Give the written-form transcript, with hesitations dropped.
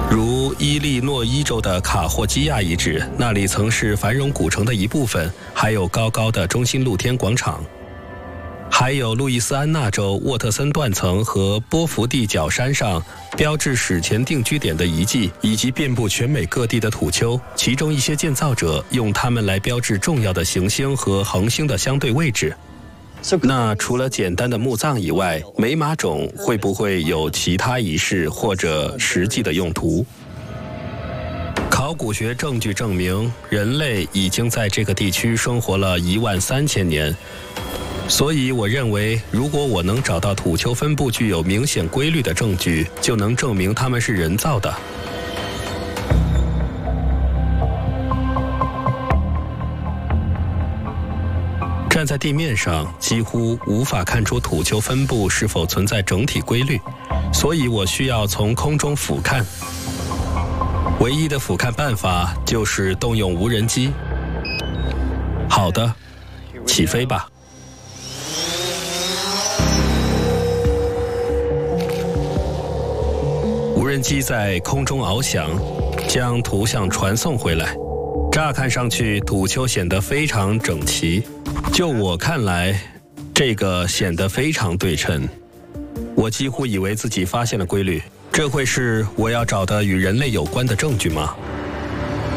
如伊利诺伊州的卡霍基亚遗址，那里曾是繁荣古城的一部分，还有高高的中心露天广场。还有路易斯安那州沃特森断层和波福地角山上标志史前定居点的遗迹，以及遍布全美各地的土丘，其中一些建造者用它们来标志重要的行星和恒星的相对位置。那除了简单的墓葬以外，美马冢会不会有其他仪式或者实际的用途？考古学证据证明，人类已经在这个地区生活了13000年。所以我认为，如果我能找到土丘分布具有明显规律的证据，就能证明它们是人造的。站在地面上，几乎无法看出土丘分布是否存在整体规律，所以我需要从空中俯瞰。唯一的俯瞰办法就是动用无人机。好的，起飞吧。无人机在空中翱翔，将图像传送回来。乍看上去，土丘显得非常整齐。就我看来，这个显得非常对称。我几乎以为自己发现了规律。这会是我要找的与人类有关的证据吗？